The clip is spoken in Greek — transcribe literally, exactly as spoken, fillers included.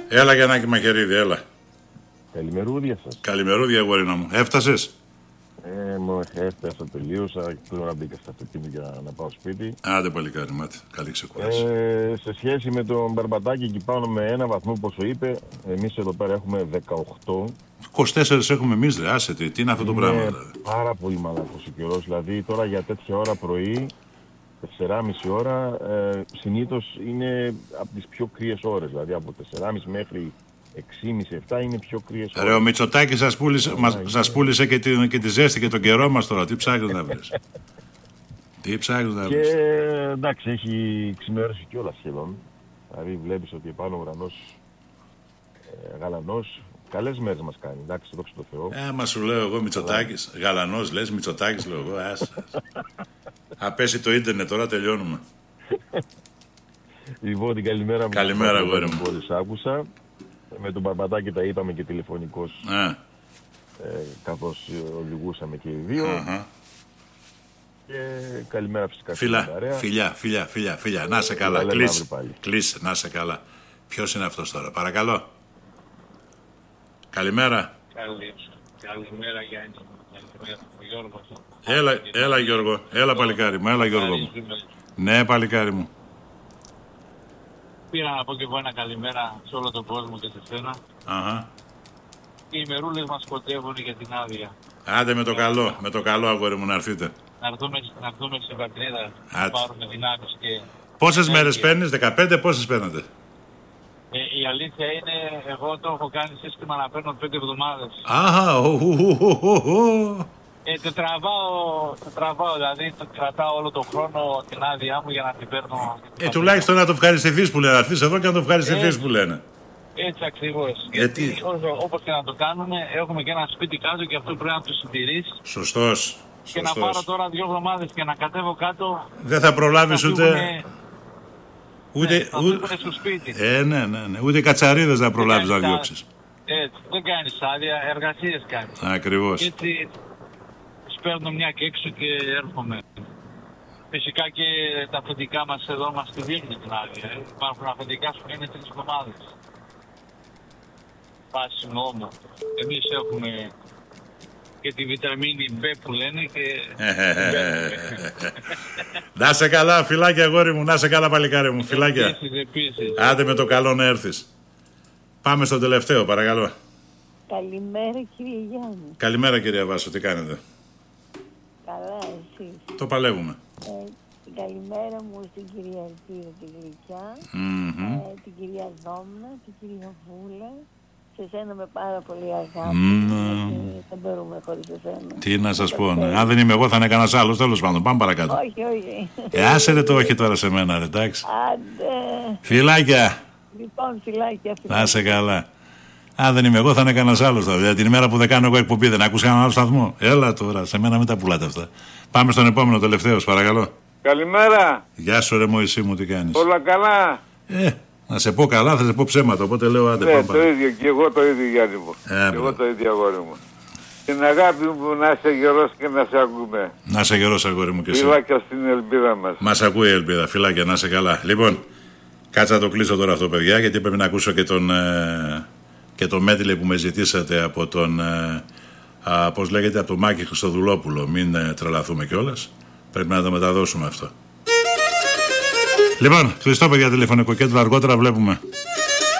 Έλα Γιαννάκη Μαχαιρίδη, έλα. Καλημερούδια σας. Καλημερούδια, αγόρινα μου. Έφτασες? Ε, μου έφτασα, τελείωσα και τώρα μπήκα στο αυτοκίνητο για να πάω σπίτι. Άντε παλικάρι, μάτι. Καλή ξεκούραση. Ε, σε σχέση με τον Μπαρμπατάκη εκεί πάνω με ένα βαθμό, όπως είπε, εμείς εδώ πέρα έχουμε δεκαοκτώ. είκοσι τέσσερα έχουμε εμείς, ρε, άσε τι, τι είναι αυτό το πράγμα. Δηλαδή. Πάρα πολύ μαλακός ο καιρός. Δηλαδή τώρα για τέτοια ώρα πρωί, τεσσεράμιση ώρα, ε, συνήθως είναι από τις πιο κρύες ώρες. Δηλαδή από τεσσεράμιση μέχρι έξι και μισή επτά είναι πιο κρύες ώρες. Ρε, ο Μητσοτάκης σας πούλησε, μας, σας πούλησε και, τη, και τη ζέστη και τον καιρό μας τώρα. Τι ψάχνεις να βρεις? Τι ψάχνεις να βρεις? Και εντάξει, έχει ξημερώσει κιόλας σχεδόν. Δηλαδή βλέπεις ότι πάνω ο ουρανός ε, γαλανός. Καλές μέρες μας κάνει, εντάξει, δόξα τω Θεώ. Ε, μα σου λέω εγώ Μητσοτάκης, γαλανός λες, Μητσοτάκης λέω εγώ, άσε. Απέσει το ίντερνετ τώρα, τελειώνουμε. Λοιπόν, την καλημέρα μου. Καλημέρα, αγόρι μου. Μόλις άκουσα. Με τον Μπαρμπατάκη τα είπαμε και τηλεφωνικώς, ε. ε, καθώς οδηγούσαμε και οι δύο. Uh-huh. Και καλημέρα φυσικά. Φιλά, φιλιά, φιλιά, φιλιά, φιλιά. Να σε καλά, κλείσε, κλείσε, να σε καλά. Ποιος είναι αυτός τώρα, παρακαλώ? Καλημέρα. Καλή, καλημέρα Γιάννη. Γιώργο. Έλα, έλα Γιώργο, έλα παλικάρι μου, έλα Γιώργο μου. Ναι, παλικάρι μου. Πήρα να πω και εγώ ένα καλημέρα σε όλο τον κόσμο και σε σένα. Αχα. Οι ημερούλες μας σκοτεύουν για την άδεια. Άντε με το καλό, με το καλό αγόρι μου να έρθείτε. Να έρθουμε, να έρθουμε στην πατρίδα, να πάρουμε δυνάμεις και... Πόσες μέρες παίρνεις, δεκαπέντε, πόσες παίρνετε? Ε, η αλήθεια είναι, εγώ το έχω κάνει σύστημα να παίρνω πέντε εβδομάδες. Αχα, οχ. Ε, το τραβάω, το τραβάω, δηλαδή το κρατάω όλο τον χρόνο την άδειά μου για να την παίρνω. Ε, τουλάχιστον να το ευχαριστηθείς που λένε, να έρθεις εδώ και να το ευχαριστηθείς που λένε. Έτσι ακριβώς. Γιατί... Γιατί όπως και να το κάνουμε, έχουμε και ένα σπίτι κάτω και αυτό πρέπει να το συντηρείς. Σωστός. Και να πάρω τώρα δύο εβδομάδες και να κατέβω κάτω. Δεν θα προλάβεις ούτε... Φύγουνε... Ούτε, ναι, ούτε... στο σπίτι. Ε, ναι, ναι, ναι. Ούτε κατσαρίδες να προλάβεις να διώξεις. Έτσι, δεν κάνεις άδεια, εργασίες κάνεις. Ακριβώς. Και έτσι σπέρνω μια και έξω και έρχομαι. Φυσικά και τα αφεντικά μας εδώ μας τη δίνουν την άδεια. Ε. Υπάρχουν αφεντικά που είναι τρεις εβδομάδες. Πάση νόμο. Εμείς έχουμε και τη βιταμίνη B που λένε και... Να σε καλά, φιλάκια αγόρι μου, να σε καλά παλικάρι μου, φιλάκια. Επίσης, επίσης. Άντε με το καλό να έρθεις. Πάμε στο τελευταίο, παρακαλώ. Καλημέρα κύριε Γιάννη. Καλημέρα κυρία Βάσο, τι κάνετε? Καλά, εσείς? Το παλεύουμε. Ε, την καλημέρα μου στην κυρία Ελπίδα την Γλυκιά, mm-hmm. ε, την κυρία Δόμνα, την κυρία Βούλα. Σε σένα με πάρα πολύ αγάπη. Mm. Δεν μπορούμε χωρίς εσένα. Τι να σας πω, ναι. Αν δεν είμαι εγώ θα είναι κανένας άλλος, τέλος πάντων. Πάμε παρακάτω. Όχι, όχι. Ε, άσε ρε το όχι τώρα σε μένα, ρε, εντάξει. Άντε. Φιλάκια. Λοιπόν, φιλάκια, φιλάκια. Να είσαι καλά. Αν δεν είμαι εγώ θα είναι κανένας άλλος. Δηλαδή την ημέρα που δεν κάνω εγώ εκπομπή δεν ακούς κανέναν άλλο σταθμό. Έλα τώρα, σε μένα μην τα πουλάτε αυτά. Πάμε στον επόμενο, τελευταίος, παρακαλώ. Καλημέρα. Γεια σου ρε Μωυσή μου, τι κάνεις? Όλα καλά. Ε, να σε πω καλά, θα σε πω ψέματα, οπότε λέω άντε ναι, πάμε. το ίδιο και εγώ το ίδιο Γιάννη μου. Ε, και εγώ το ίδιο αγόρι μου. Την αγάπη μου να είσαι γερός και να σε ακούμε. Να είσαι γερός αγόρι μου και εσύ. Φιλάκια στην ελπίδα μας. Μας ακούει η ελπίδα, φιλάκια, να είσαι καλά. Λοιπόν, κάτσα να το κλείσω τώρα αυτό παιδιά, γιατί πρέπει να ακούσω και τον, ε, και τον medley που με ζητήσατε από τον, ε, α, πώς λέγεται, από τον Μάκη Χριστοδουλόπουλο. Μην ε, τρελαθούμε κιόλας. Πρέπει να το μεταδώσουμε αυτό. Λοιπόν, κλειστό παιδιά τηλεφωνικό κέντρο, αργότερα βλέπουμε.